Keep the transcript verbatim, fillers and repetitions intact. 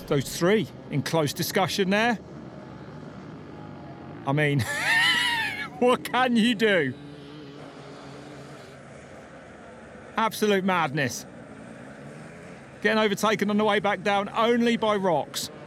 those three in close discussion there. I mean, what can you do? Absolute madness. Getting overtaken on the way back down only by rocks.